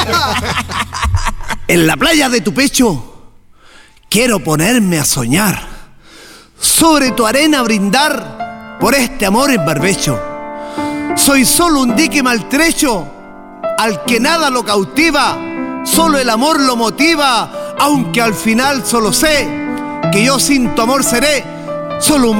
En la playa de tu pecho quiero ponerme a soñar, sobre tu arena brindar por este amor en barbecho. Soy solo un dique maltrecho al que nada lo cautiva, solo el amor lo motiva, aunque al final solo sé que yo sin tu amor seré solo un